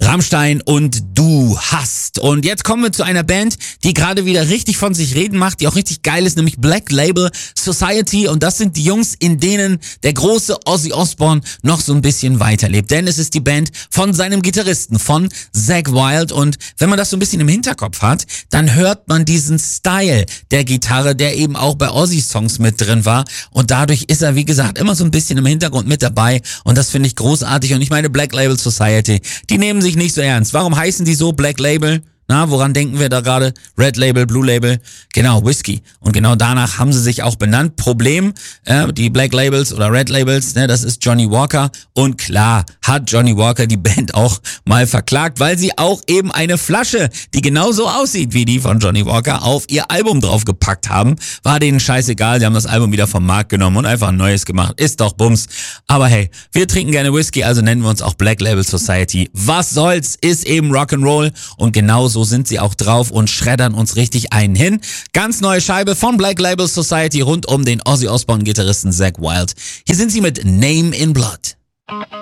Rammstein und Du hast. Und jetzt kommen wir zu einer Band, die gerade wieder richtig von sich reden macht, die auch richtig geil ist, nämlich Black Label Society. Und das sind die Jungs, in denen der große Ozzy Osbourne noch so ein bisschen weiterlebt. Denn es ist die Band von seinem Gitarristen, von Zakk Wylde. Und wenn man das so ein bisschen im Hinterkopf hat, dann hört man diesen Style der Gitarre, der eben auch bei Ozzys Songs mit drin war. Und dadurch ist er, wie gesagt, immer so ein bisschen im Hintergrund mit dabei. Und das finde ich großartig. Und ich meine, Black Label Society, die nehmen sich nicht so ernst. Warum heißen die so Black Label? Na, woran denken wir da gerade? Red Label, Blue Label, genau, Whisky. Und genau danach haben sie sich auch benannt. Problem, die Black Labels oder Red Labels, ne, das ist Johnny Walker. Und klar hat Johnny Walker die Band auch mal verklagt, weil sie auch eben eine Flasche, die genauso aussieht wie die von Johnny Walker, auf ihr Album draufgepackt haben. War denen scheißegal, sie haben das Album wieder vom Markt genommen und einfach ein neues gemacht. Ist doch Bums. Aber hey, wir trinken gerne Whisky, also nennen wir uns auch Black Label Society. Was soll's, ist eben Rock'n'Roll und genauso sind sie auch drauf und schreddern uns richtig einen hin. Ganz neue Scheibe von Black Label Society rund um den Ozzy Osbourne Gitarristen Zakk Wylde. Hier sind sie mit Name in Blood.